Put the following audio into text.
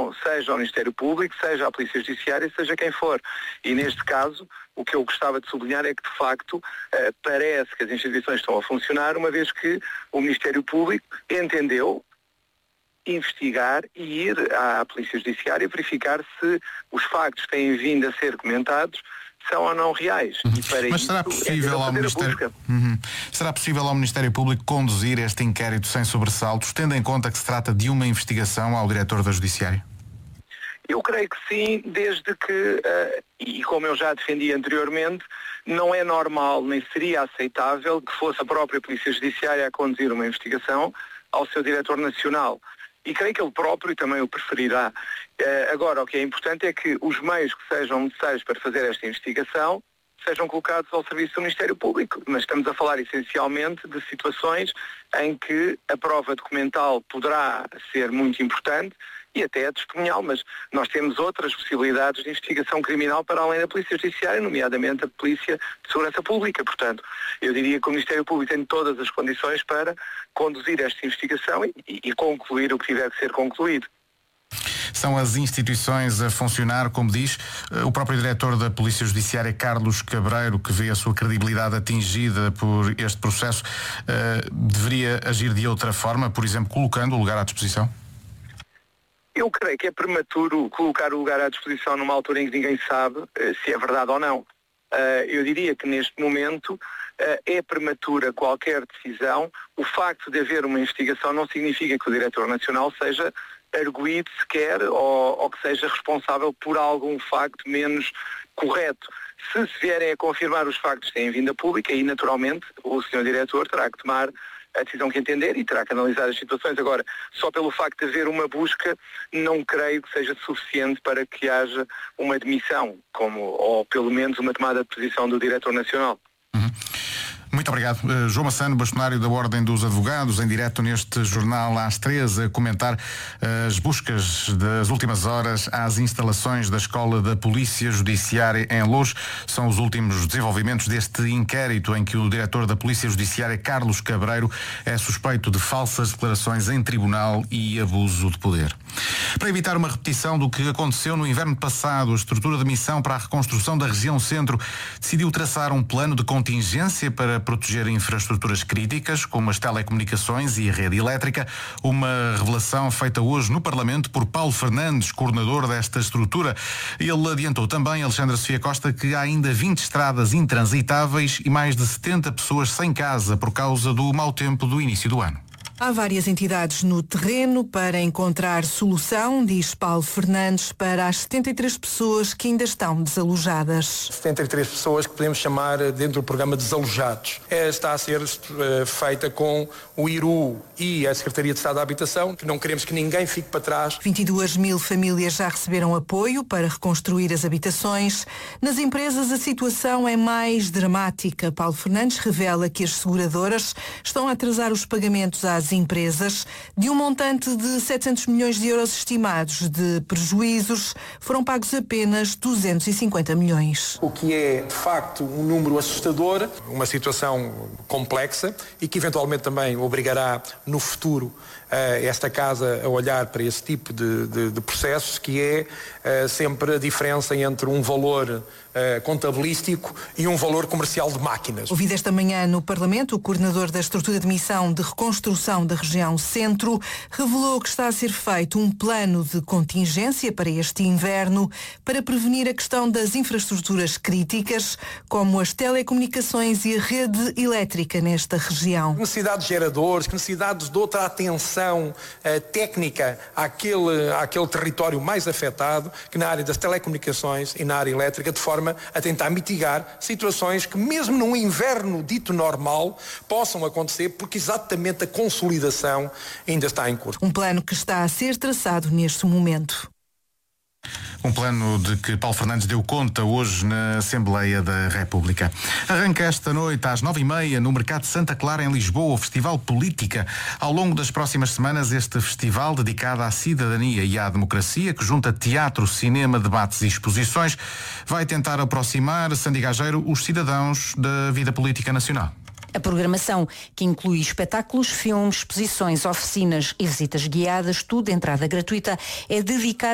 investigação, seja ao Ministério Público, seja à Polícia Judiciária, seja quem for. E neste caso, o que eu gostava de sublinhar é que, de facto, parece que as instituições estão a funcionar, uma vez que o Ministério Público entendeu investigar e ir à Polícia Judiciária verificar se os factos que têm vindo a ser comentados são ou não reais. E para Mas será possível ao Ministério... Será possível ao Ministério Público conduzir este inquérito sem sobressaltos, tendo em conta que se trata de uma investigação ao diretor da Judiciária? Eu creio que sim, desde que, e como eu já defendi anteriormente, não é normal nem seria aceitável que fosse a própria Polícia Judiciária a conduzir uma investigação ao seu diretor nacional. E creio que ele próprio também o preferirá. Agora, o que é importante é que os meios que sejam necessários para fazer esta investigação sejam colocados ao serviço do Ministério Público. Mas estamos a falar essencialmente de situações em que a prova documental poderá ser muito importante e até a testemunhal, mas nós temos outras possibilidades de investigação criminal para além da Polícia Judiciária, nomeadamente a Polícia de Segurança Pública. Portanto, eu diria que o Ministério Público tem todas as condições para conduzir esta investigação e concluir o que tiver que ser concluído. São as instituições a funcionar, como diz o próprio diretor da Polícia Judiciária, Carlos Cabreiro, que vê a sua credibilidade atingida por este processo, deveria agir de outra forma, por exemplo, colocando o lugar à disposição? Eu creio que é prematuro colocar o lugar à disposição numa altura em que ninguém sabe se é verdade ou não. Eu diria que neste momento é prematura qualquer decisão. O facto de haver uma investigação não significa que o Diretor Nacional seja arguído sequer ou que seja responsável por algum facto menos correto. Se vierem a confirmar os factos que têm vindo a público, aí naturalmente o Sr. Diretor terá que tomar a decisão que entender e terá que analisar as situações. Agora, só pelo facto de haver uma busca, não creio que seja suficiente para que haja uma demissão, ou pelo menos uma tomada de posição do Diretor Nacional. Muito obrigado. João Massano, bastonário da Ordem dos Advogados, em direto neste jornal às 3, a comentar as buscas das últimas horas às instalações da Escola da Polícia Judiciária em Loures. São os últimos desenvolvimentos deste inquérito em que o diretor da Polícia Judiciária, Carlos Cabreiro, é suspeito de falsas declarações em tribunal e abuso de poder. Para evitar uma repetição do que aconteceu no inverno passado, a estrutura de missão para a reconstrução da região centro decidiu traçar um plano de contingência para proteger infraestruturas críticas, como as telecomunicações e a rede elétrica. Uma revelação feita hoje no Parlamento por Paulo Fernandes, coordenador desta estrutura. Ele adiantou também, Alexandra Sofia Costa, que há ainda 20 estradas intransitáveis e mais de 70 pessoas sem casa por causa do mau tempo do início do ano. Há várias entidades no terreno para encontrar solução, diz Paulo Fernandes, para as 73 pessoas que ainda estão desalojadas. 73 pessoas que podemos chamar dentro do programa desalojados. Está a ser feita com o IRU e a Secretaria de Estado da Habitação, que não queremos que ninguém fique para trás. 22 mil famílias já receberam apoio para reconstruir as habitações. Nas empresas a situação é mais dramática. Paulo Fernandes revela que as seguradoras estão a atrasar os pagamentos às empresas. De um montante de 700 milhões de euros estimados de prejuízos, foram pagos apenas 250 milhões. O que é, de facto, um número assustador, uma situação complexa e que eventualmente também obrigará no futuro esta casa a olhar para esse tipo de processos, que é sempre a diferença entre um valor contabilístico e um valor comercial de máquinas. Ouvido esta manhã no Parlamento, o coordenador da estrutura de missão de reconstrução da região centro revelou que está a ser feito um plano de contingência para este inverno para prevenir a questão das infraestruturas críticas, como as telecomunicações e a rede elétrica nesta região. Necessidades de geradores, necessidades de outra atenção técnica àquele território mais afetado, que na área das telecomunicações e na área elétrica, de forma a tentar mitigar situações que mesmo num inverno dito normal possam acontecer, porque exatamente a consolidação ainda está em curso. Um plano que está a ser traçado neste momento. Um plano de que Paulo Fernandes deu conta hoje na Assembleia da República. Arranca esta noite às 9h30 no Mercado de Santa Clara, em Lisboa, o Festival Política. Ao longo das próximas semanas, este festival dedicado à cidadania e à democracia, que junta teatro, cinema, debates e exposições, vai tentar aproximar, Sandy Gageiro, os cidadãos da vida política nacional. A programação, que inclui espetáculos, filmes, exposições, oficinas e visitas guiadas, tudo de entrada gratuita, é dedicada